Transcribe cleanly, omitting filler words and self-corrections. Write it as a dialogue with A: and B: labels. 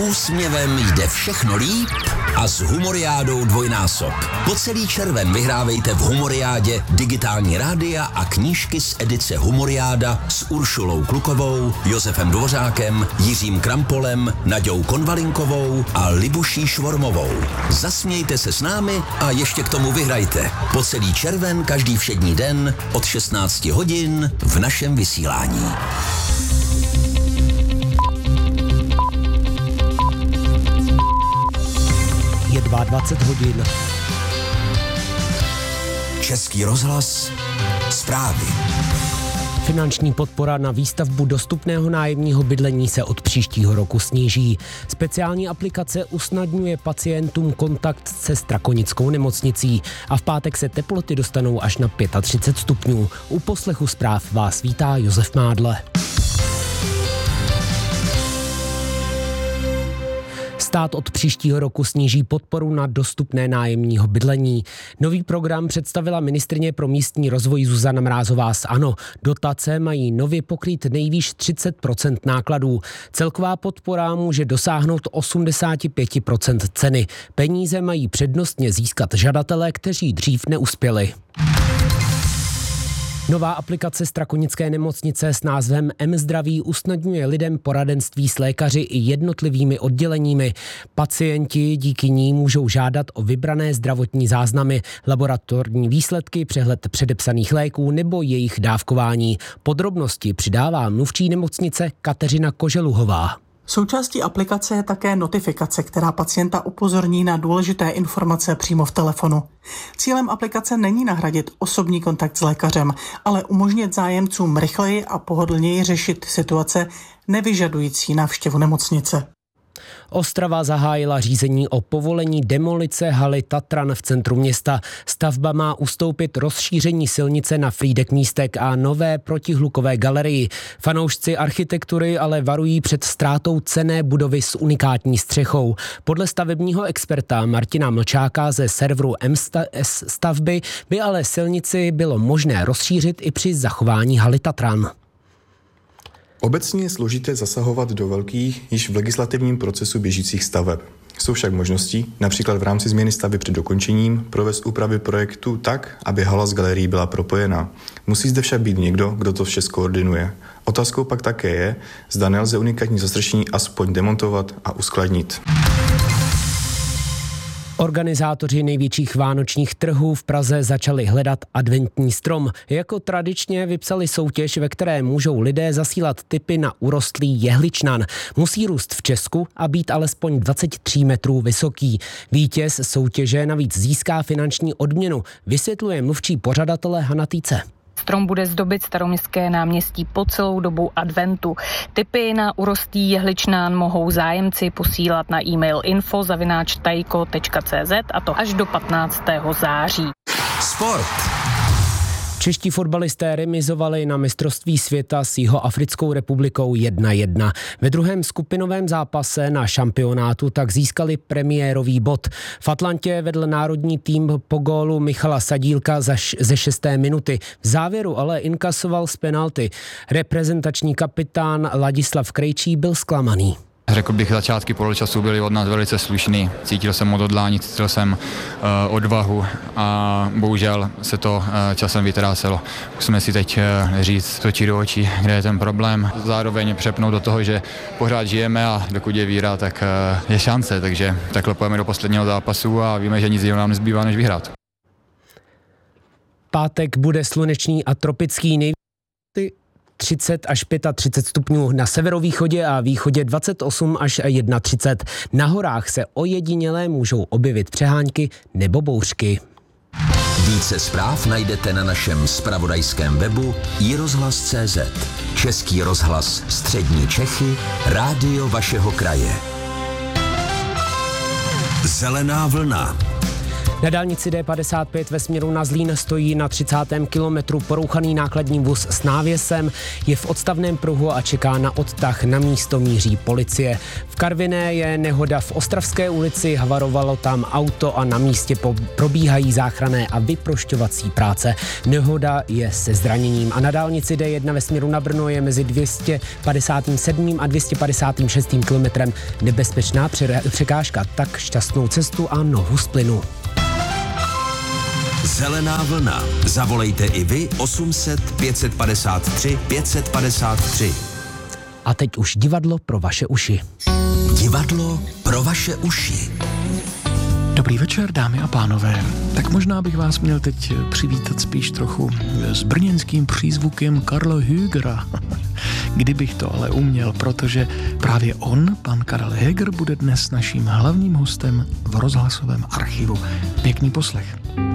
A: úsměvem jde všechno líp a s Humoriádou dvojnásob. Po celý červen vyhrávejte v Humoriádě digitální rádia a knížky z edice Humoriáda s Uršulou Klukovou, Josefem Dvořákem, Jiřím Krampolem, Naďou Konvalinkovou a Libuší Švormovou. Zasmějte se s námi a ještě k tomu vyhrajte. Po celý červen každý všední den od 16 hodin v našem vysílání.
B: Je 22 hodin.
A: Český rozhlas, zprávy.
B: Finanční podpora na výstavbu dostupného nájemního bydlení se od příštího roku sníží. Speciální aplikace usnadňuje pacientům kontakt se strakonickou nemocnicí a v pátek se teploty dostanou až na 35 stupňů. U poslechu zpráv vás vítá Josef Mádle. Stát od příštího roku sníží podporu na dostupné nájemního bydlení. Nový program představila ministryně pro místní rozvoj Zuzana Mrázová z ANO. Dotace mají nově pokrýt nejvýš 30% nákladů. Celková podpora může dosáhnout 85% ceny. Peníze mají přednostně získat žadatelé, kteří dřív neuspěli. Nová aplikace Strakonické nemocnice s názvem mZdraví usnadňuje lidem poradenství s lékaři i jednotlivými odděleními. Pacienti díky ní můžou žádat o vybrané zdravotní záznamy, laboratorní výsledky, přehled předepsaných léků nebo jejich dávkování. Podrobnosti přidává mluvčí nemocnice Kateřina Koželuhová.
C: Součástí aplikace je také notifikace, která pacienta upozorní na důležité informace přímo v telefonu. Cílem aplikace není nahradit osobní kontakt s lékařem, ale umožnit zájemcům rychleji a pohodlněji řešit situace nevyžadující návštěvu nemocnice.
B: Ostrava zahájila řízení o povolení demolice haly Tatran v centru města. Stavba má ustoupit rozšíření silnice na Frýdek-Místek a nové protihlukové galerii. Fanoušci architektury ale varují před ztrátou cenné budovy s unikátní střechou. Podle stavebního experta Martina Mlčáka ze serveru stavby by ale silnici bylo možné rozšířit i při zachování haly Tatran.
D: Obecně je složité zasahovat do velkých, již v legislativním procesu běžících staveb. Jsou však možnosti, například v rámci změny stavby před dokončením, provést úpravy projektu tak, aby hala s galerií byla propojená. Musí zde však být někdo, kdo to vše skoordinuje. Otázkou pak také je, zda nelze unikátní zastrešení aspoň demontovat a uskladnit.
B: Organizátoři největších vánočních trhů v Praze začali hledat adventní strom. Jako tradičně vypsali soutěž, ve které můžou lidé zasílat tipy na urostlý jehličnan. Musí růst v Česku a být alespoň 23 metrů vysoký. Vítěz soutěže navíc získá finanční odměnu, vysvětluje mluvčí pořadatele Hana Týce.
E: Strom bude zdobit Staroměstské náměstí po celou dobu adventu. Tipy na urostlý jehličnán mohou zájemci posílat na e-mail info@tajko.cz a to až do 15. září.
A: Sport.
B: Čeští fotbalisté remizovali na mistrovství světa s Jihoafrickou republikou 1-1. Ve druhém skupinovém zápase na šampionátu tak získali premiérový bod. V Atlantě vedl národní tým po gólu Michala Sadílka ze 6. minuty. V závěru ale inkasoval z penalty. Reprezentační kapitán Ladislav Krejčí byl zklamaný.
F: Řekl bych, začátky poločasu byly od nás velice slušný. Cítil jsem odhodlání, cítil jsem odvahu a bohužel se to časem vytrácelo. Musíme si teď říct oči do očí, kde je ten problém. Zároveň přepnout do toho, že pořád žijeme a dokud je víra, tak je šance. Takže takhle pojeme do posledního zápasu a víme, že nic jiného nám nezbývá, než vyhrát.
B: Pátek bude slunečný a tropický, 30 až 35 stupňů na severovýchodě a východě 28 až 31. Na horách se ojedinělé můžou objevit přehánky nebo bouřky.
A: Více zpráv najdete na našem zpravodajském webu iRozhlas.cz. Český rozhlas Střední Čechy, rádio vašeho kraje. Zelená vlna.
B: Na dálnici D55 ve směru na Zlín stojí na 30. kilometru porouchaný nákladní vůz s návěsem, je v odstavném pruhu a čeká na odtah, na místo míří policie. V Karviné je nehoda v Ostravské ulici, havarovalo tam auto a na místě probíhají záchranné a vyprošťovací práce. Nehoda je se zraněním a na dálnici D1 ve směru na Brno je mezi 257. a 256. kilometrem nebezpečná překážka, tak šťastnou cestu a nohu z plynu.
A: Zelená vlna. Zavolejte i vy 800 553 553.
B: A teď už divadlo pro vaše uši.
A: Divadlo pro vaše uši.
G: Dobrý večer, dámy a pánové. Tak možná bych vás měl teď přivítat spíš trochu s brněnským přízvukem Karla Högera. Kdybych to ale uměl, protože právě on, pan Karel Höger, bude dnes naším hlavním hostem v rozhlasovém archivu. Pěkný poslech.